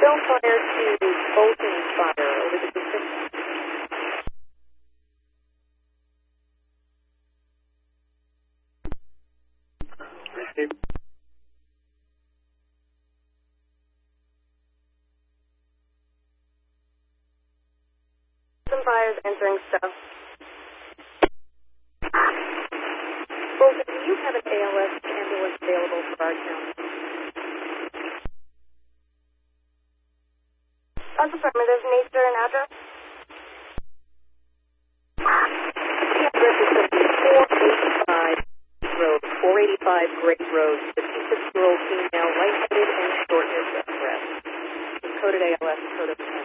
Cell fire to Bolton Fire over the Pacific. Received. Some fires entering stuff. Bolton, do you have an ALS ambulance available for our town? That's affirmative. Nature and address? Address is 485 Great Road, 56-year-old female, lightheaded and short-eared breath. Coded ALS, code of 10.